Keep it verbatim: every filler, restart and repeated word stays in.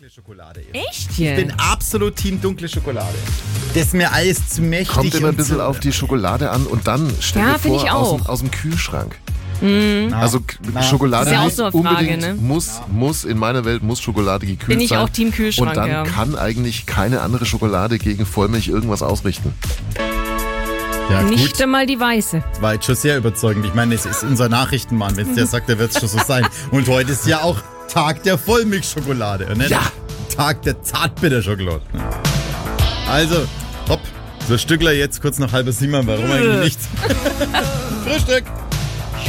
Schokolade ist. Echt Ich jetzt? bin absolut Team dunkle Schokolade. Das ist mir alles zu mächtig. Kommt immer ein und bisschen zu- auf die Schokolade an und dann stell Ja, dir find vor, ich aus, dem- auch. aus dem Kühlschrank. Mhm. Also k- Na. Schokolade Ist ja auch nicht so eine Frage, unbedingt ne? muss, muss, in meiner Welt muss Schokolade gekühlt Bin ich sein. auch Team Kühlschrank, Und dann ja. kann eigentlich keine andere Schokolade gegen Vollmilch irgendwas ausrichten. Ja, gut. Nicht einmal die weiße. Das war jetzt schon sehr überzeugend. Ich meine, es ist unser Nachrichtenmann. Wenn es der sagt, dann wird es schon so sein. Und heute ist ja auch Tag der Vollmilchschokolade. Und nicht Ja. Tag der Zartbitterschokolade. Also, hopp. So ein Stückler jetzt kurz nach halb sieben. Warum eigentlich nicht? Frühstück.